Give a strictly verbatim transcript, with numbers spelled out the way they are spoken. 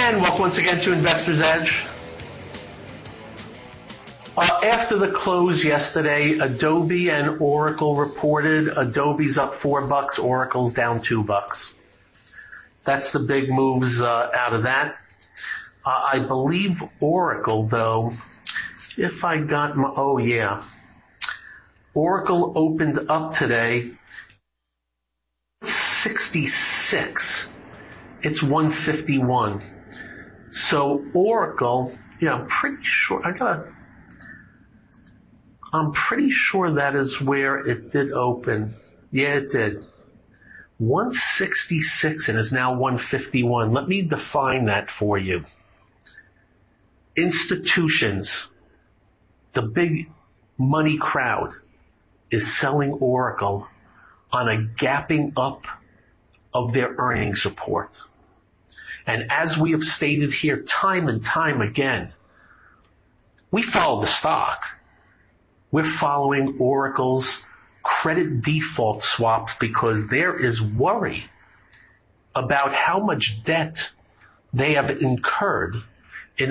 And welcome once again to Investor's Edge. Uh, after the close yesterday, Adobe and Oracle reported. Adobe's up four bucks, Oracle's down two bucks. That's the big moves uh, out of that. Uh, I believe Oracle, though, if I got my, oh yeah, Oracle opened up today sixty-six. It's one fifty-one. So Oracle, yeah, I'm pretty sure, I gotta, I'm pretty sure that is where it did open. Yeah, it did. one sixty-six and is now one fifty-one. Let me define that for you. Institutions, the big money crowd, is selling Oracle on a gapping up of their earnings report. And as we have stated here time and time again, we follow the stock. We're following Oracle's credit default swaps because there is worry about how much debt they have incurred